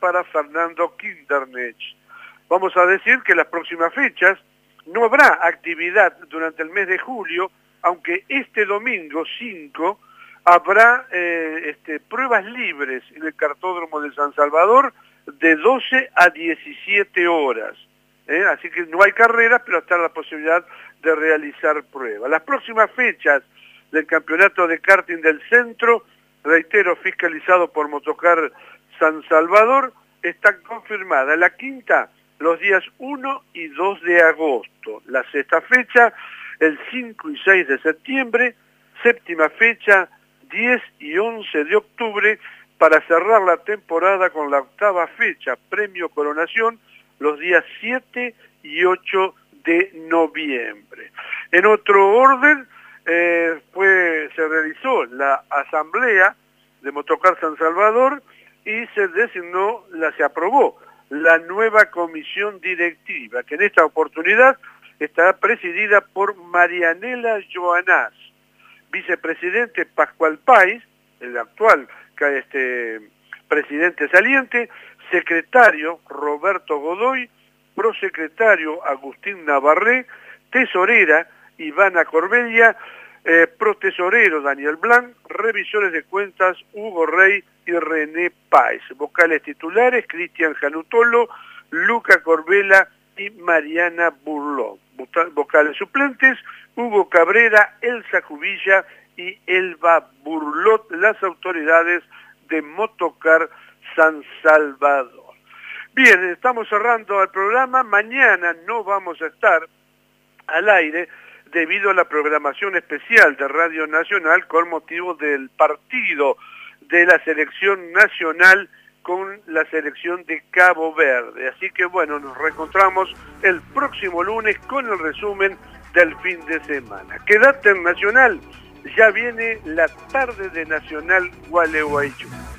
para Fernando Quinternech. Vamos a decir que las próximas fechas no habrá actividad durante el mes de julio, aunque este domingo 5 habrá pruebas libres en el cartódromo de San Salvador de 12 a 17 horas. Así que no hay carreras, pero está la posibilidad de realizar pruebas. Las próximas fechas del campeonato de karting del centro, reitero, fiscalizado por Motocar San Salvador, está confirmada la quinta los días 1 y 2 de agosto. La sexta fecha, el 5 y 6 de septiembre. Séptima fecha, 10 y 11 de octubre, para cerrar la temporada con la octava fecha, Premio Coronación, los días 7 y 8 de noviembre. En otro orden, se realizó la asamblea de Motocar San Salvador y se aprobó la nueva comisión directiva, que en esta oportunidad estará presidida por Marianela Joanás, vicepresidente Pascual Páez, el actual presidente saliente, secretario Roberto Godoy, prosecretario Agustín Navarré, tesorera Ivana Corbella, protesorero Daniel Blanc, revisores de cuentas Hugo Rey y René Páez, vocales titulares Cristian Janutolo, Luca Corbella y Mariana Burló, vocales suplentes Hugo Cabrera, Elsa Cubilla y Elba Burlot, las autoridades de Motocar San Salvador. Bien, estamos cerrando el programa. Mañana no vamos a estar al aire debido a la programación especial de Radio Nacional con motivo del partido de la selección nacional con la selección de Cabo Verde. Así que bueno, nos reencontramos el próximo lunes con el resumen del fin de semana. Quédate en Nacional, ya viene la tarde de Nacional Gualeguaychú.